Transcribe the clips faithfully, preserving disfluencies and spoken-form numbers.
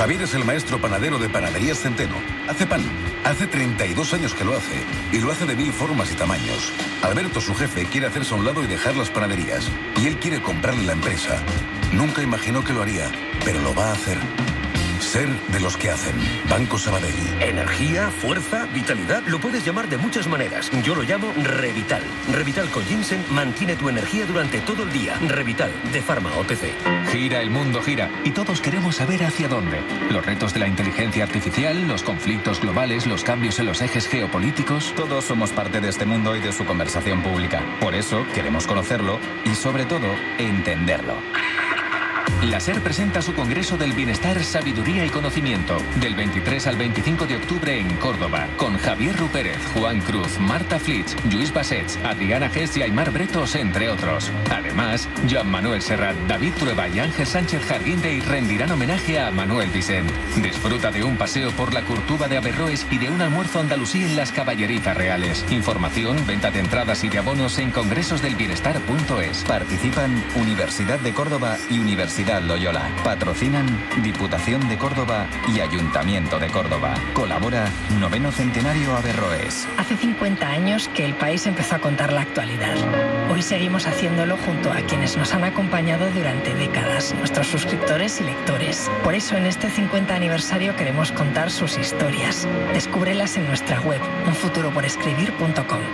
Javier es el maestro panadero de Panaderías Centeno. Hace pan. Hace treinta y dos años que lo hace. Y lo hace de mil formas y tamaños. Alberto, su jefe, quiere hacerse a un lado y dejar las panaderías. Y él quiere comprarle la empresa. Nunca imaginó que lo haría, pero lo va a hacer. Ser de los que hacen. Banco Sabadell. Energía, fuerza, vitalidad, lo puedes llamar de muchas maneras. Yo lo llamo Revital. Revital con ginseng mantiene tu energía durante todo el día. Revital, de Pharma O T C. Gira, el mundo gira. Y todos queremos saber hacia dónde. Los retos de la inteligencia artificial, los conflictos globales, los cambios en los ejes geopolíticos. Todos somos parte de este mundo y de su conversación pública. Por eso queremos conocerlo y, sobre todo, entenderlo. La SER presenta su Congreso del Bienestar, Sabiduría y Conocimiento del veintitrés al veinticinco de octubre en Córdoba, con Javier Rupérez, Juan Cruz, Marta Flitsch, Lluís Bassets, Adriana Gess y Aymar Bretos, entre otros. Además, Joan Manuel Serrat, David Trueba y Ángel Sánchez Jarguindey rendirán homenaje a Manuel Vicent. Disfruta de un paseo por la Curtuba de Averroes y de un almuerzo andalusí en las Caballerizas Reales. Información, venta de entradas y de abonos en congresos del bienestar punto es. Participan Universidad de Córdoba y Universidad Loyola. Patrocinan Diputación de Córdoba y Ayuntamiento de Córdoba. Colabora Noveno Centenario Averroes. Hace cincuenta años que el país empezó a contar la actualidad. Hoy seguimos haciéndolo junto a quienes nos han acompañado durante décadas, nuestros suscriptores y lectores. Por eso en este cincuenta aniversario queremos contar sus historias. Descúbrelas en nuestra web, un futuro por escribir punto com.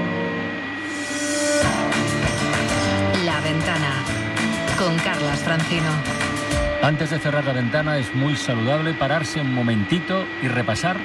La Ventana, con Carlas Francino. Antes de cerrar la ventana es muy saludable pararse un momentito y repasar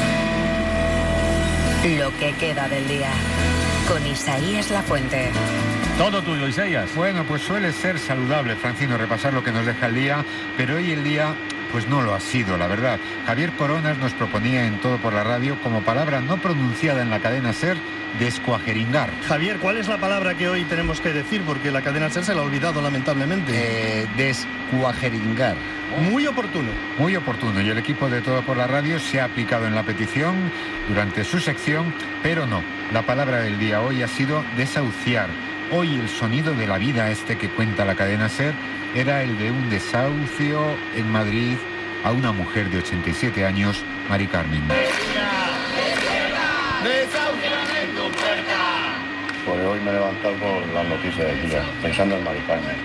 lo que queda del día, con Isaías Lafuente. Todo tuyo, Isaías. Bueno, pues suele ser saludable, Francino, repasar lo que nos deja el día, pero hoy el día pues no lo ha sido, la verdad. Javier Coronas nos proponía en Todo por la Radio, como palabra no pronunciada en la cadena SER, descuajeringar. Javier, ¿cuál es la palabra que hoy tenemos que decir? Porque la cadena SER se la ha olvidado, lamentablemente. Eh, descuajeringar. Muy oportuno. Muy oportuno. Y el equipo de Todo por la Radio se ha aplicado en la petición durante su sección, pero no. La palabra del día hoy ha sido desahuciar. Hoy el sonido de la vida este que cuenta la cadena SER era el de un desahucio en Madrid a una mujer de ochenta y siete años, Mari Carmen. Pues hoy me he levantado con las noticias del día, pensando en Mari Carmen.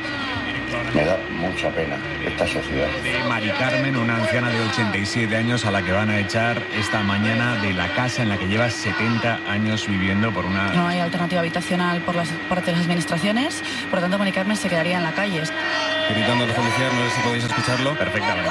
Me da mucha pena esta sociedad. De Mari Carmen, una anciana de ochenta y siete años a la que van a echar esta mañana de la casa en la que lleva setenta años viviendo por una... No hay alternativa habitacional por las parte de las administraciones, por lo tanto Mari Carmen se quedaría en la calle. Gritando a los policías, no sé si podéis escucharlo. Perfectamente.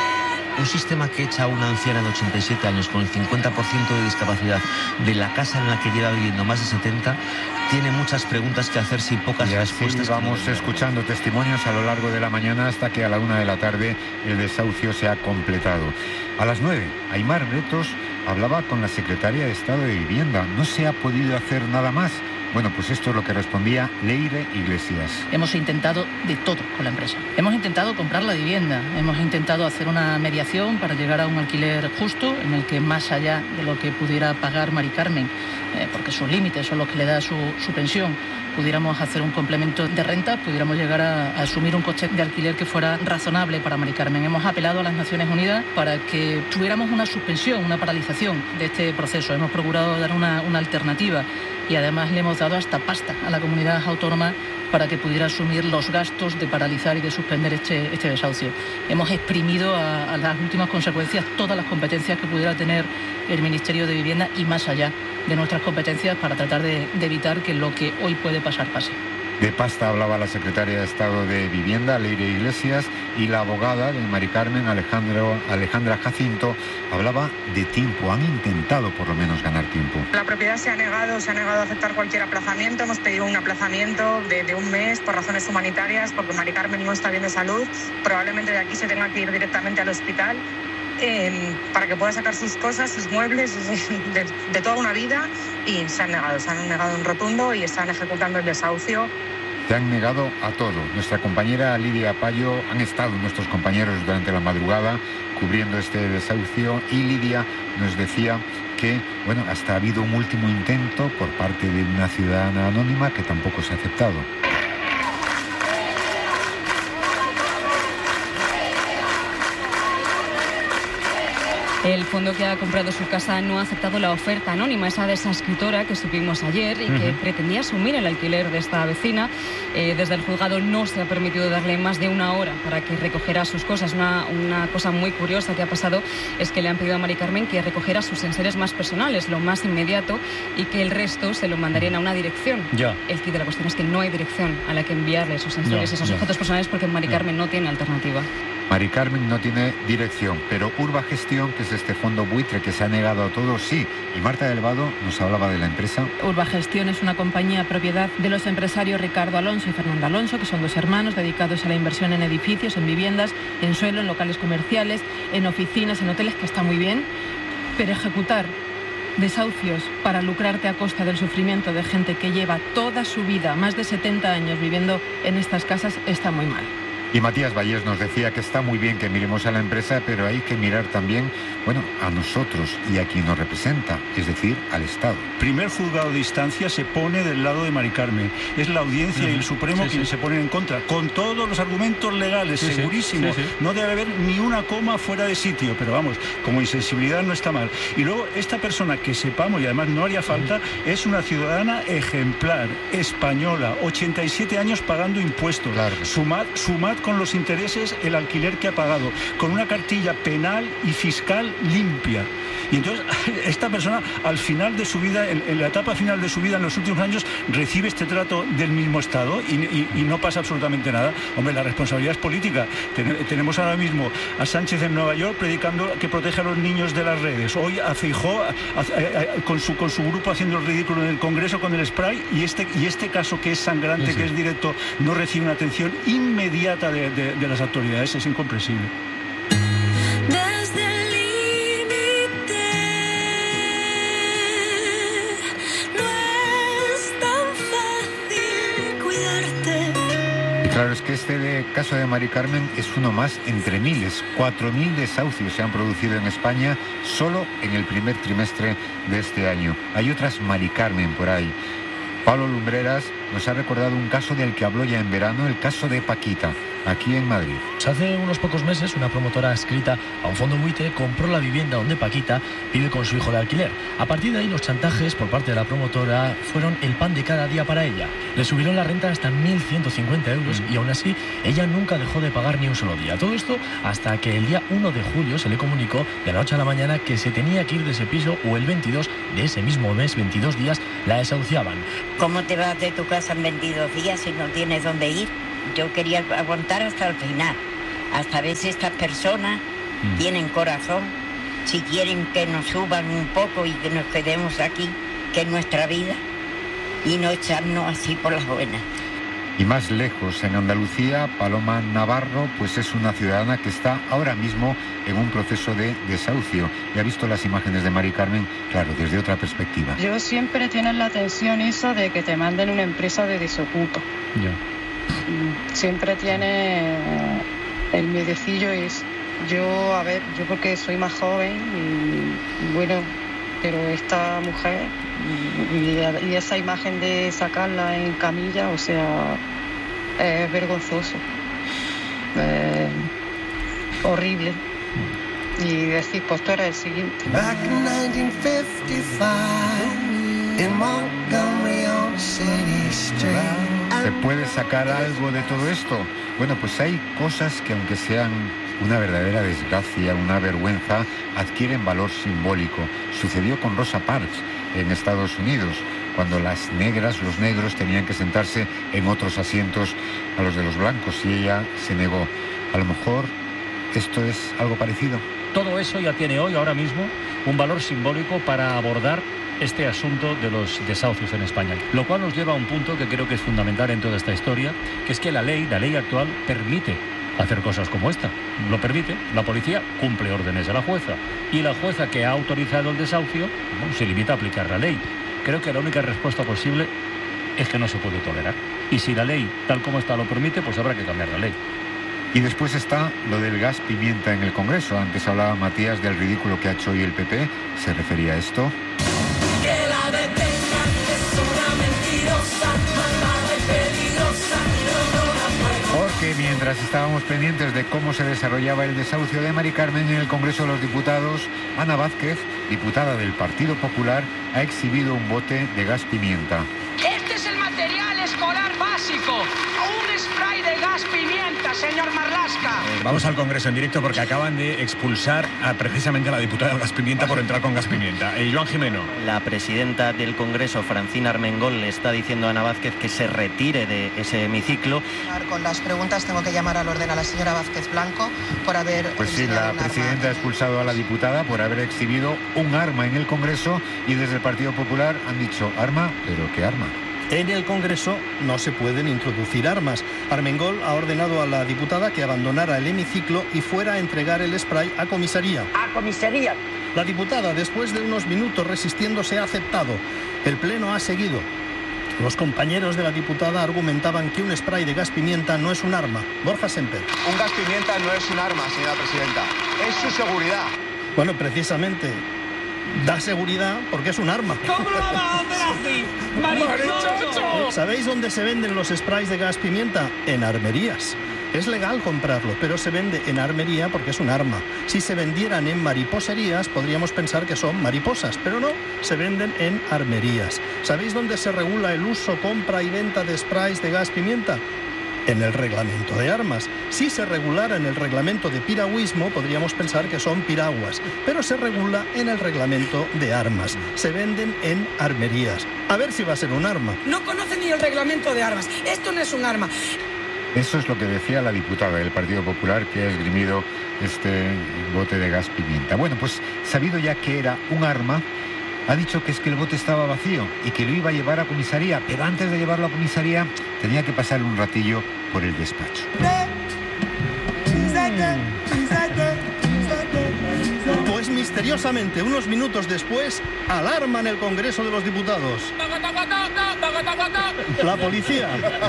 Un sistema que echa a una anciana de ochenta y siete años con el cincuenta por ciento de discapacidad de la casa en la que lleva viviendo más de setenta, tiene muchas preguntas que hacerse y pocas y así respuestas. Vamos escuchando testimonios a lo largo de la mañana hasta que a la una de la tarde el desahucio se ha completado. A las nueve, Aymar Bretos hablaba con la secretaria de Estado de Vivienda. No se ha podido hacer nada más. Bueno, pues esto es lo que respondía Leire Iglesias. Hemos intentado de todo con la empresa. Hemos intentado comprar la vivienda, hemos intentado hacer una mediación para llegar a un alquiler justo en el que, más allá de lo que pudiera pagar Mari Carmen, eh, porque sus límites son los que le da su, su pensión, pudiéramos hacer un complemento de renta, pudiéramos llegar a, a asumir un coste de alquiler que fuera razonable para Mari Carmen. Hemos apelado a las Naciones Unidas para que tuviéramos una suspensión, una paralización de este proceso. Hemos procurado dar una, una alternativa y además le hemos dado hasta pasta a la comunidad autónoma para que pudiera asumir los gastos de paralizar y de suspender este, este desahucio. Hemos exprimido a, a las últimas consecuencias todas las competencias que pudiera tener el Ministerio de Vivienda y más allá de nuestras competencias para tratar de, de evitar que lo que hoy puede pasar pase. De pasta hablaba la secretaria de Estado de Vivienda, Leire Iglesias, y la abogada de Mari Carmen, Alejandro, Alejandra Jacinto, hablaba de tiempo. Han intentado por lo menos ganar tiempo. La propiedad se ha negado, se ha negado a aceptar cualquier aplazamiento. Hemos pedido un aplazamiento de, de un mes por razones humanitarias, porque Mari Carmen no está bien de salud. Probablemente de aquí se tenga que ir directamente al hospital. Eh, para que pueda sacar sus cosas, sus muebles de, de toda una vida, y se han negado, se han negado en rotundo y están ejecutando el desahucio. Se han negado a todo. Nuestra compañera Lidia Payo, han estado nuestros compañeros durante la madrugada cubriendo este desahucio, y Lidia nos decía que, bueno, hasta ha habido un último intento por parte de una ciudadana anónima que tampoco se ha aceptado. El fondo que ha comprado su casa no ha aceptado la oferta anónima, esa de esa escritora que supimos ayer y que uh-huh. pretendía asumir el alquiler de esta vecina. Eh, desde el juzgado no se ha permitido darle más de una hora para que recogiera sus cosas. Una, una cosa muy curiosa que ha pasado es que le han pedido a Mari Carmen que recogiera sus enseres más personales, lo más inmediato, y que el resto se lo mandarían a una dirección. Ya. El kit de la cuestión es que no hay dirección a la que enviarle esos enseres, ya, esos ya. objetos personales, porque Mari Carmen no tiene alternativa. Mari Carmen no tiene dirección, pero Urba Gestión, que es este fondo buitre que se ha negado a todo, sí. Y Marta del Vado nos hablaba de la empresa. Urba Gestión es una compañía propiedad de los empresarios Ricardo Alonso y Fernando Alonso, que son dos hermanos dedicados a la inversión en edificios, en viviendas, en suelo, en locales comerciales, en oficinas, en hoteles, que está muy bien, pero ejecutar desahucios para lucrarte a costa del sufrimiento de gente que lleva toda su vida, más de setenta años viviendo en estas casas, está muy mal. Y Matías Vallés nos decía que está muy bien que miremos a la empresa, pero hay que mirar también, bueno, a nosotros y a quien nos representa, es decir, al Estado. Primer juzgado de instancia se pone del lado de Mari Carmen. Es la audiencia uh-huh. y el Supremo sí, quienes sí. se ponen en contra, con todos los argumentos legales, sí, segurísimo. Sí, sí. No debe haber ni una coma fuera de sitio, pero vamos, como insensibilidad no está mal. Y luego, esta persona que sepamos, y además no haría falta, uh-huh. es una ciudadana ejemplar, española, ochenta y siete años pagando impuestos. Claro. Sumad, sumad con los intereses el alquiler que ha pagado, con una cartilla penal y fiscal limpia. Y entonces esta persona al final de su vida, en, en la etapa final de su vida, en los últimos años, recibe este trato del mismo Estado y, y, y no pasa absolutamente nada. Hombre, la responsabilidad es política. Ten, tenemos ahora mismo a Sánchez en Nueva York predicando que protege a los niños de las redes. Hoy a Feijóo a, a, a, con, su, con su grupo haciendo el ridículo en el Congreso con el spray, y este, y este caso que es sangrante, sí, sí. que es directo, no recibe una atención inmediata de, de, de las autoridades. Es incomprensible. Desde el límite no es tan fácil cuidarte. Y claro, es que este de, caso de Mari Carmen es uno más entre miles. Cuatro mil desahucios se han producido en España solo en el primer trimestre de este año. Hay otras Mari Carmen por ahí. Pablo Lumbreras nos ha recordado un caso del que habló ya en verano, el caso de Paquita, aquí en Madrid. Hace unos pocos meses, una promotora adscrita a un fondo buitre compró la vivienda donde Paquita vive con su hijo de alquiler. A partir de ahí, los chantajes por parte de la promotora fueron el pan de cada día para ella. Le subieron la renta hasta mil ciento cincuenta euros mm. y aún así, ella nunca dejó de pagar ni un solo día. Todo esto hasta que el día uno de julio se le comunicó de la noche a la mañana que se tenía que ir de ese piso, o el veintidós de ese mismo mes, veintidós días, la desahuciaban. ¿Cómo te vas de tu casa en veintidós días si no tienes dónde ir? Yo quería aguantar hasta el final, hasta ver si estas personas mm. tienen corazón, si quieren que nos suban un poco y que nos quedemos aquí, que es nuestra vida, y no echarnos así por las buenas. Y más lejos, en Andalucía, Paloma Navarro pues es una ciudadana que está ahora mismo en un proceso de desahucio y ha visto las imágenes de Mari Carmen, claro, desde otra perspectiva. Yo siempre tienes la tensión esa de que te manden una empresa de desocupa. Ya. Siempre tiene el miedecillo es yo, a ver, yo porque soy más joven y bueno, pero esta mujer y, y esa imagen de sacarla en camilla, o sea, es vergonzoso, eh, horrible. Y decir, pues tú eres el siguiente. Back in nineteen fifty-five, in Montgomery on City Street. ¿Se puede sacar algo de todo esto? Bueno, pues hay cosas que, aunque sean una verdadera desgracia, una vergüenza, adquieren valor simbólico. Sucedió con Rosa Parks en Estados Unidos, cuando las negras, los negros, tenían que sentarse en otros asientos a los de los blancos y ella se negó. A lo mejor esto es algo parecido. Todo eso ya tiene hoy, ahora mismo, un valor simbólico para abordar este asunto de los desahucios en España. Lo cual nos lleva a un punto que creo que es fundamental en toda esta historia, que es que la ley, la ley actual, permite hacer cosas como esta. Lo permite. La policía cumple órdenes de la jueza. Y la jueza que ha autorizado el desahucio, bueno, se limita a aplicar la ley. Creo que la única respuesta posible es que no se puede tolerar. Y si la ley, tal como está, lo permite, pues habrá que cambiar la ley. Y después está lo del gas pimienta en el Congreso. Antes hablaba Matías del ridículo que ha hecho hoy el P P. ¿Se refería a esto? Que la detengan, es una mentirosa, malvada y peligrosa, no, no la puedo. Porque mientras Mientras estábamos pendientes de cómo se desarrollaba el desahucio de Mari Carmen en el Congreso de los Diputados, Ana Vázquez, diputada del Partido Popular, ha exhibido un bote de gas pimienta. Este es el material escolar básico. Un spray de gas pimienta, señor Marlaska. Eh, vamos al Congreso en directo porque acaban de expulsar a, precisamente a la diputada de gas pimienta por entrar con gas pimienta. Eh, Joan Jimeno. La presidenta del Congreso, Francina Armengol, le está diciendo a Ana Vázquez que se retire de ese hemiciclo. Con las preguntas tengo que llamar al orden a la señora Vázquez Blanco por haber... Pues sí, la presidenta ha expulsado a la diputada por haber exhibido un arma en el Congreso y desde el Partido Popular han dicho arma, pero ¿qué arma? En el Congreso no se pueden introducir armas. Armengol ha ordenado a la diputada que abandonara el hemiciclo y fuera a entregar el spray a comisaría. ¡A comisaría! La diputada, después de unos minutos resistiéndose, ha aceptado. El Pleno ha seguido. Los compañeros de la diputada argumentaban que un spray de gas pimienta no es un arma. Borja Semper. Un gas pimienta no es un arma, señora presidenta. Es su seguridad. Bueno, precisamente... da seguridad porque es un arma. ¿Cómo lo vamos a hacer así? ¡Marichocho! ¿Sabéis dónde se venden los sprays de gas pimienta? En armerías. Es legal comprarlo, pero se vende en armería porque es un arma. Si se vendieran en mariposerías, podríamos pensar que son mariposas, pero no, se venden en armerías. ¿Sabéis dónde se regula el uso, compra y venta de sprays de gas pimienta? En el reglamento de armas. Si se regulara en el reglamento de piragüismo, podríamos pensar que son piraguas, pero se regula en el reglamento de armas. Se venden en armerías. A ver si va a ser un arma. No conoce ni el reglamento de armas. Esto no es un arma. Eso es lo que decía la diputada del Partido Popular que ha esgrimido este bote de gas pimienta. Bueno, pues sabido ya que era un arma, ha dicho que es que el bote estaba vacío y que lo iba a llevar a comisaría, pero antes de llevarlo a comisaría tenía que pasar un ratillo por el despacho. Pues misteriosamente, unos minutos después, alarma en el Congreso de los Diputados. La policía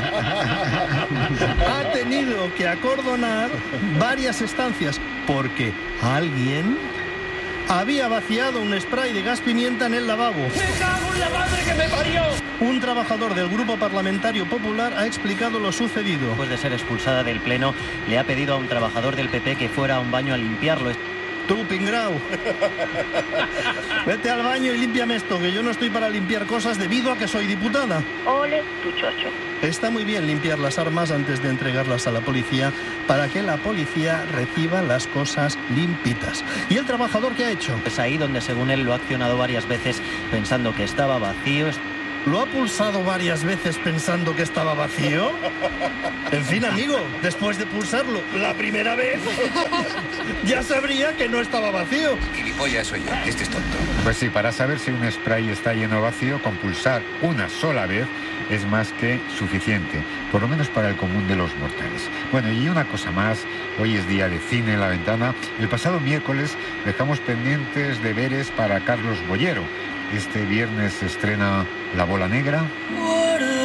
ha tenido que acordonar varias estancias porque alguien había vaciado un spray de gas pimienta en el lavabo. ¡Me cago en la madre que me parió! Un trabajador del Grupo Parlamentario Popular ha explicado lo sucedido. Después de ser expulsada del Pleno, le ha pedido a un trabajador del P P que fuera a un baño a limpiarlo. Tú, Pingrau, vete al baño y límpiame esto, que yo no estoy para limpiar cosas debido a que soy diputada. Ole, tu chocho. Está muy bien limpiar las armas antes de entregarlas a la policía para que la policía reciba las cosas limpitas. ¿Y el trabajador qué ha hecho? Es ahí donde, según él, lo ha accionado varias veces pensando que estaba vacío. ¿Lo ha pulsado varias veces pensando que estaba vacío? En fin, amigo, después de pulsarlo la primera vez, ya sabría que no estaba vacío. Gilipollas soy yo, este es tonto. Pues sí, para saber si un spray está lleno o vacío, con pulsar una sola vez es más que suficiente, por lo menos para el común de los mortales. Bueno, y una cosa más, hoy es día de cine en La Ventana. El pasado miércoles dejamos pendientes deberes para Carlos Bollero. Este viernes se estrena La Bola Negra.